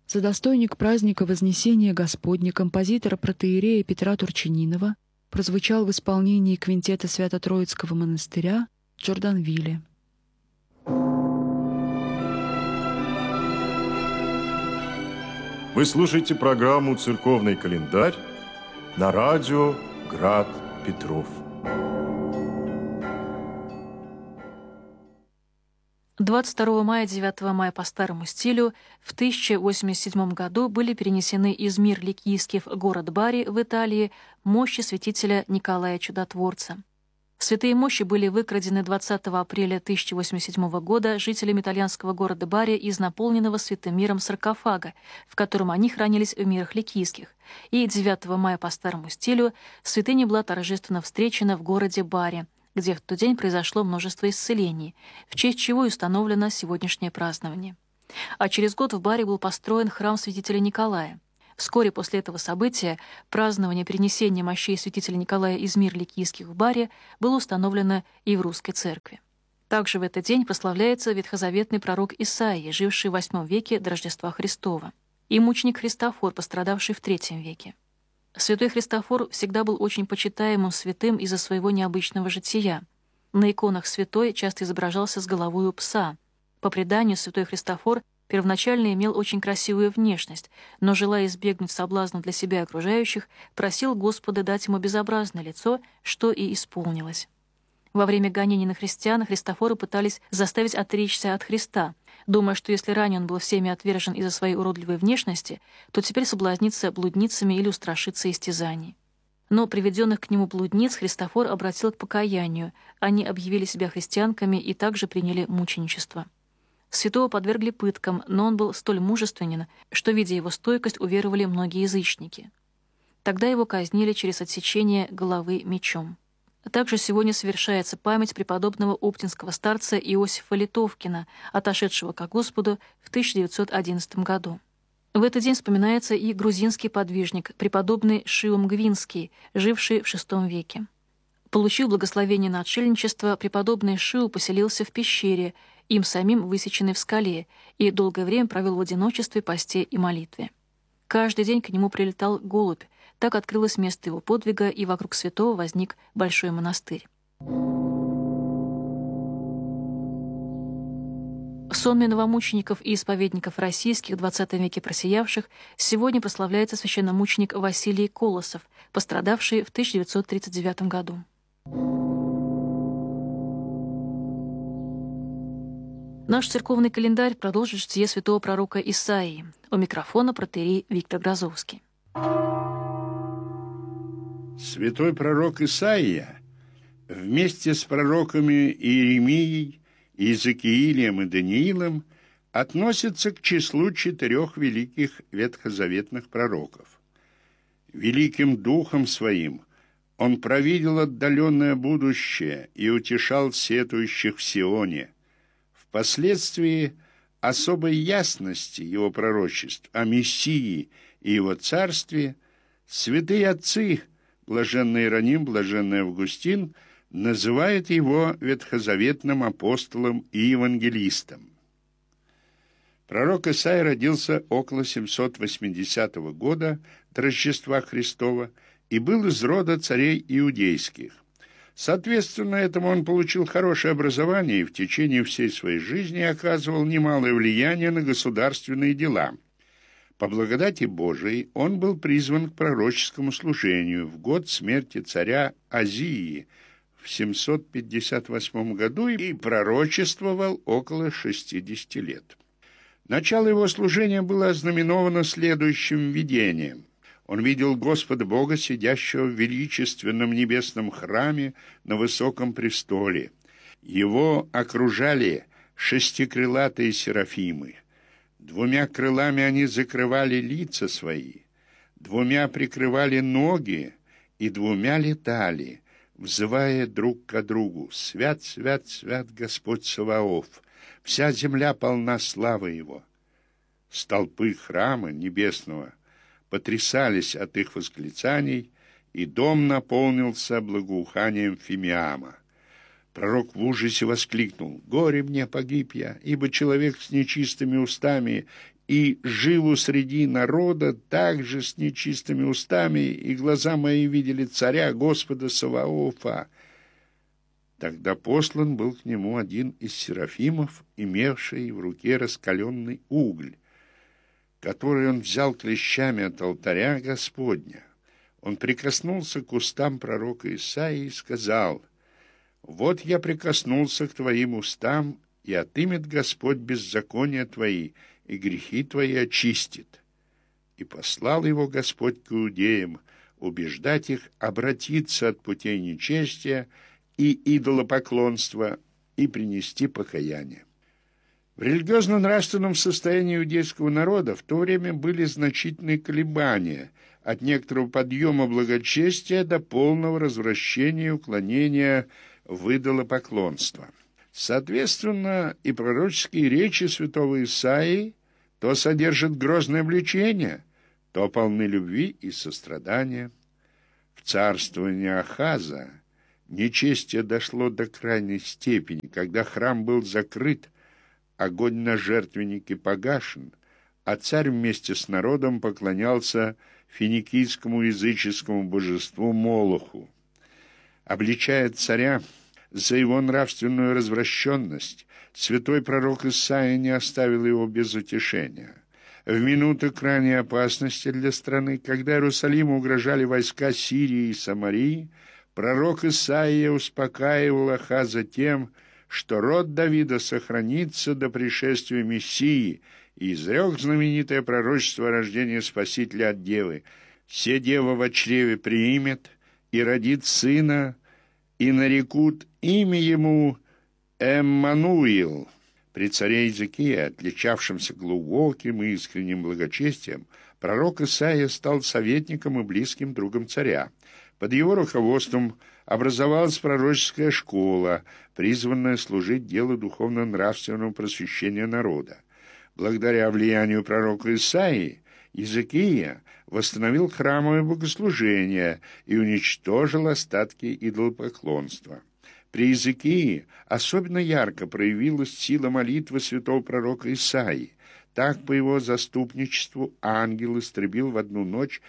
За достойник праздника Вознесения Господня композитора протоиерея Петра Турчининова прозвучал в исполнении квинтета Свято-Троицкого монастыря в Джорданвилле. Вы слушаете программу «Церковный календарь» на радио «Град Петров». 22 мая, 9 мая по старому стилю в 1087 году были перенесены из Мир-Ликийских в город Бари в Италии мощи святителя Николая Чудотворца. Святые мощи были выкрадены 20 апреля 1087 года жителями итальянского города Бари из наполненного святым миром саркофага, в котором они хранились в Мирах Ликийских, и 9 мая по старому стилю святыня была торжественно встречена в городе Бари, где в тот день произошло множество исцелений, в честь чего и установлено сегодняшнее празднование. А через год в Бари был построен храм святителя Николая. Вскоре после этого события празднование перенесения мощей святителя Николая из Мир-Ликийских в Бари было установлено и в русской церкви. Также в этот день прославляется ветхозаветный пророк Исаия, живший в VIII веке до Рождества Христова, и мученик Христофор, пострадавший в III веке. Святой Христофор всегда был очень почитаемым святым из-за своего необычного жития. На иконах святой часто изображался с головой у пса. По преданию, святой Христофор первоначально имел очень красивую внешность, но, желая избегнуть соблазна для себя и окружающих, просил Господа дать ему безобразное лицо, что и исполнилось. Во время гонений на христиан Христофора пытались заставить отречься от Христа, думая, что если ранее он был всеми отвержен из-за своей уродливой внешности, то теперь соблазнится блудницами или устрашится истязаний. Но приведенных к нему блудниц Христофор обратил к покаянию, они объявили себя христианками и также приняли мученичество. Святого подвергли пыткам, но он был столь мужественен, что, видя его стойкость, уверовали многие язычники. Тогда его казнили через отсечение головы мечом. Также сегодня совершается память преподобного оптинского старца Иосифа Литовкина, отошедшего ко Господу в 1911 году. В этот день вспоминается и грузинский подвижник, преподобный Шиум Гвинский, живший в VI веке. Получив благословение на отшельничество, преподобный Шиу поселился в пещере, им самим высеченной в скале, и долгое время провел в одиночестве, посте и молитве. Каждый день к нему прилетал голубь. Так открылось место его подвига, и вокруг святого возник большой монастырь. Сонмы новомучеников и исповедников российских, в XX веке просиявших, сегодня прославляется священномученик Василий Колосов, пострадавший в 1939 году. Наш церковный календарь продолжит житие святого пророка Исаии. У микрофона протоиерей Виктор Грозовский. Святой пророк Исаия вместе с пророками Иеремией, Иезекиилем и Даниилом относится к числу 4 великих ветхозаветных пророков. Великим духом своим он провидел отдаленное будущее и утешал сетующих в Сионе. Впоследствии особой ясности его пророчеств о Мессии и его царстве святые отцы, блаженный Иероним, блаженный Августин, называют его ветхозаветным апостолом и евангелистом. Пророк Исаия родился около 780 года до Рождества Христова и был из рода царей иудейских. Соответственно этому он получил хорошее образование и в течение всей своей жизни оказывал немалое влияние на государственные дела. По благодати Божией он был призван к пророческому служению в год смерти царя Азии в 758 году и пророчествовал около 60 лет. Начало его служения было ознаменовано следующим видением. Он видел Господа Бога, сидящего в величественном небесном храме на высоком престоле. Его окружали шестикрылатые серафимы. 2 крылами они закрывали лица свои, 2 прикрывали ноги и 2 летали, взывая друг к другу: «Свят, свят, свят Господь Саваоф! Вся земля полна славы Его!» Столпы храма небесного потрясались от их восклицаний, и дом наполнился благоуханием фимиама. Пророк в ужасе воскликнул: «Горе мне, погиб я, ибо человек с нечистыми устами, и живу среди народа также с нечистыми устами, и глаза мои видели царя Господа Саваофа». Тогда послан был к нему один из серафимов, имевший в руке раскаленный угль, который он взял клещами от алтаря Господня. Он прикоснулся к устам пророка Исаии и сказал: «Вот я прикоснулся к твоим устам, и отымет Господь беззакония твои, и грехи твои очистит». И послал его Господь к иудеям, убеждать их обратиться от путей нечестия и идолопоклонства и принести покаяние. В религиозно-нравственном состоянии иудейского народа в то время были значительные колебания, от некоторого подъема благочестия до полного развращения и уклонения в идолопоклонство. Соответственно, и пророческие речи святого Исаии то содержат грозное обличение, то полны любви и сострадания. В царствовании Ахаза нечестие дошло до крайней степени, когда храм был закрыт, огонь на жертвеннике погашен, а царь вместе с народом поклонялся финикийскому языческому божеству Молоху. Обличая царя за его нравственную развращенность, святой пророк Исаия не оставил его без утешения. В минуты крайней опасности для страны, когда Иерусалиму угрожали войска Сирии и Самарии, пророк Исаия успокаивал Ахаза тем, что род Давида сохранится до пришествия Мессии, и изрек знаменитое пророчество о рождении Спасителя от Девы: «Се дева во чреве приимет, и родит сына, и нарекут имя ему Эммануил». При царе Иезекии, отличавшемся глубоким и искренним благочестием, пророк Исаия стал советником и близким другом царя. Под его руководством образовалась пророческая школа, призванная служить делу духовно-нравственного просвещения народа. Благодаря влиянию пророка Исаии Иезекия восстановил храмовое богослужение и уничтожил остатки идолопоклонства. При Иезекии особенно ярко проявилась сила молитвы святого пророка Исаии. Так, по его заступничеству, ангел истребил в одну ночь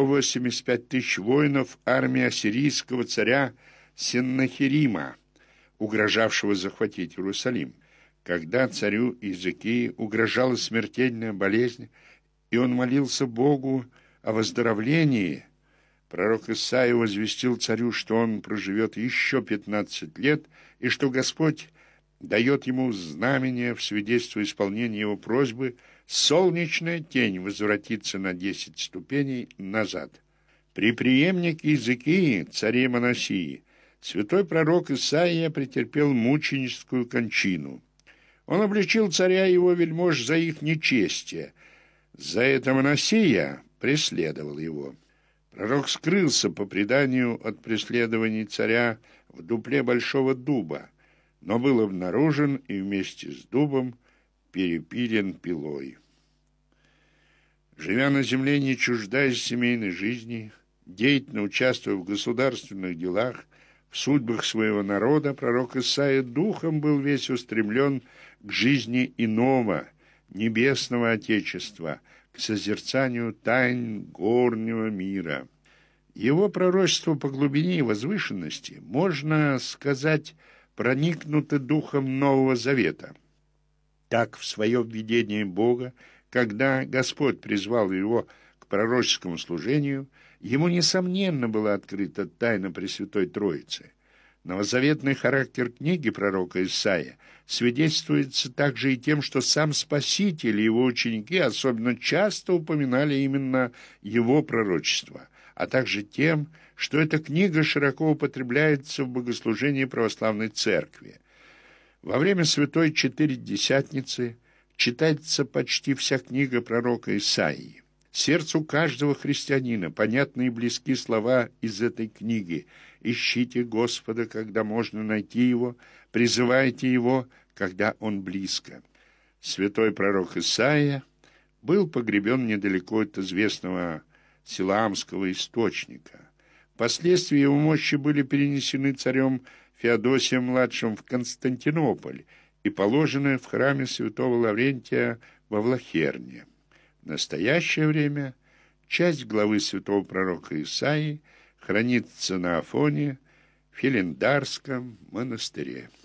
185 тысяч воинов армии ассирийского царя Сеннахерима, угрожавшего захватить Иерусалим. Когда царю Иезекии угрожала смертельная болезнь, и он молился Богу о выздоровлении, пророк Исаия возвестил царю, что он проживет еще 15 лет, и что Господь дает ему знамение в свидетельство исполнения его просьбы: солнечная тень возвратится на 10 ступеней назад. При преемнике Иезекии, царе Манасии, святой пророк Исаия претерпел мученическую кончину. Он обличил царя и его вельмож за их нечестие. За это Манасия преследовал его. Пророк скрылся, по преданию, от преследований царя в дупле большого дуба, но был обнаружен и вместе с дубом перепилен пилой. Живя на земле, не чуждаясь семейной жизни, деятельно участвуя в государственных делах, в судьбах своего народа, пророк Исаия духом был весь устремлен к жизни иного, небесного Отечества, к созерцанию тайн горнего мира. Его пророчество по глубине и возвышенности, можно сказать, проникнуты духом Нового Завета. Так, в свое видение Бога, когда Господь призвал его к пророческому служению, ему, несомненно, была открыта тайна Пресвятой Троицы. Новозаветный характер книги пророка Исаия свидетельствуется также и тем, что сам Спаситель и его ученики особенно часто упоминали именно его пророчество, а также тем, что эта книга широко употребляется в богослужении православной церкви. Во время Святой Четыредесятницы читается почти вся книга пророка Исаии. Сердцу каждого христианина понятны и близки слова из этой книги: «Ищите Господа, когда можно найти Его, призывайте Его, когда Он близко». Святой пророк Исаия был погребен недалеко от известного Силаамского источника. Впоследствии его мощи были перенесены царем Феодосием-младшим в Константинополь и положены в храме святого Лаврентия во Влахерне. В настоящее время часть главы святого пророка Исаии хранится на Афоне в Хелендарском монастыре.